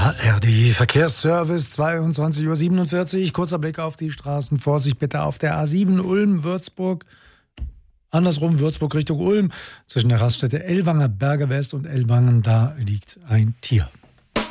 ARD Verkehrsservice, 22:47 Uhr. Kurzer Blick auf die Straßen. Vorsicht bitte auf der A7 Ulm-Würzburg. Andersrum, Würzburg Richtung Ulm. Zwischen der Raststätte Ellwanger Berge West und Ellwangen, da liegt ein Tier.